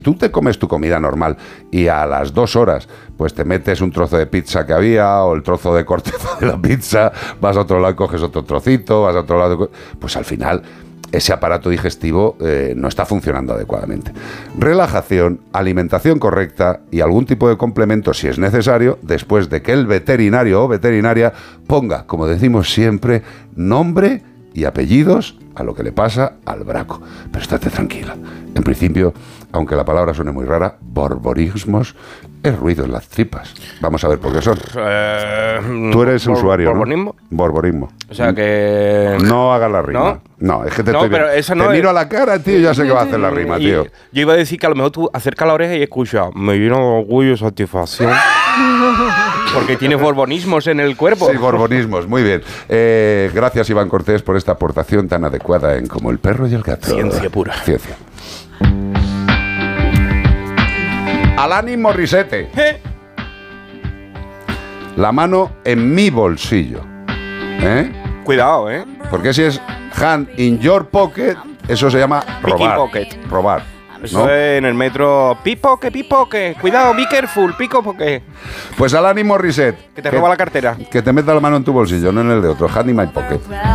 Tú te comes tu comida normal y a las 2 horas pues te metes un trozo de pizza que había o el trozo de corteza de la pizza, vas a otro lado y coges otro trocito, vas a otro lado, pues al final ese aparato digestivo no está funcionando adecuadamente. Relajación, alimentación correcta y algún tipo de complemento si es necesario, después de que el veterinario o veterinaria ponga, como decimos siempre, nombre y apellidos a lo que le pasa al braco. Pero estate tranquila. En principio, aunque la palabra suene muy rara, borborismos es ruido en las tripas. Vamos a ver por qué son. Tú eres usuario, ¿Borborismo? ¿no? Borborismo. O sea que... No hagas la rima. No, es que te miro a la cara, tío, y ya sé que va a hacer la rima, tío. Yo iba a decir que a lo mejor tú acercas la oreja y escuchas, me llena de orgullo y satisfacción. Porque tienes borbonismos en el cuerpo. Sí, borbonismos, muy bien. Gracias, Iván Cortés, por esta aportación tan adecuada en Como el perro y el gato. Ciencia pura. Ciencia. Alanis Morissette. La mano en mi bolsillo. Cuidado, Porque si es hand in your pocket, eso se llama robar. Pocket. Robar. Eso es en el metro. Pipoque. Cuidado, be careful, pipoque. Pues Alanis Morissette. Que te roba la cartera. Que te meta la mano en tu bolsillo, no en el de otro. Hand in my pocket.